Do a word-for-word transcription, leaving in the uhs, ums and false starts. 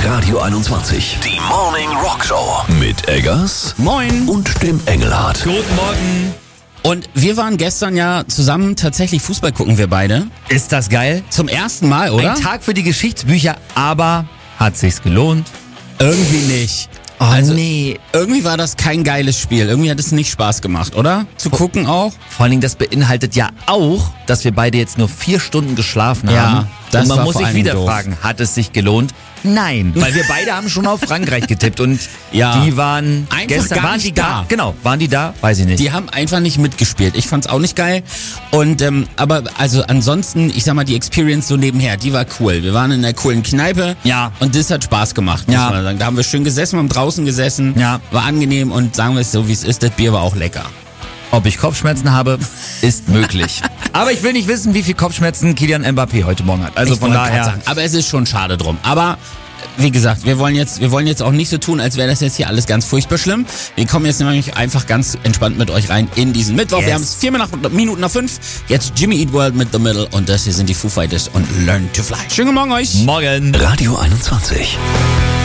Radio einundzwanzig. Die Morning Rock Show. Mit Eggers. Moin. Und dem Engelhardt. Guten Morgen. Und wir waren gestern ja zusammen tatsächlich Fußball gucken, wir beide. Ist das geil? Zum ersten Mal, oder? Ein Tag für die Geschichtsbücher, aber hat sich's gelohnt? Irgendwie nicht. Oh, also, nee. Irgendwie war das kein geiles Spiel. Irgendwie hat es nicht Spaß gemacht, oder? Zu gucken auch. Vor allen Dingen, das beinhaltet ja auch, dass wir beide jetzt nur vier Stunden geschlafen Ja, haben. das Und man war muss vor sich allen Dingen wieder doof. fragen, hat es sich gelohnt? Nein, weil wir beide haben schon auf Frankreich getippt und Ja. die waren Einfach gestern, gar waren nicht die da? da. Genau, waren die da? Weiß ich nicht. Die haben einfach nicht mitgespielt. Ich fand's auch nicht geil. Und ähm, aber also ansonsten, ich sag mal, die Experience so nebenher, die war cool. Wir waren in einer coolen Kneipe. Ja. Und das hat Spaß gemacht, muss Ja. man sagen. Da haben wir schön gesessen, wir haben draußen gesessen. Ja. War angenehm und sagen wir es so, wie es ist, das Bier war auch lecker. Ob ich Kopfschmerzen habe, ist möglich. Aber ich will nicht wissen, wie viel Kopfschmerzen Kylian Mbappé heute Morgen hat. Also Ich von wollte grad daher. sagen, aber es ist schon schade drum. Aber wie gesagt, wir wollen jetzt, wir wollen jetzt auch nicht so tun, als wäre das jetzt hier alles ganz furchtbar schlimm. Wir kommen jetzt nämlich einfach ganz entspannt mit euch rein in diesen Mittwoch. Yes. Wir haben es vier Minuten nach fünf. Jetzt Jimmy Eat World mit The Middle und das hier sind die Foo Fighters und Learn to Fly. Schönen guten Morgen euch. Morgen. Radio einundzwanzig.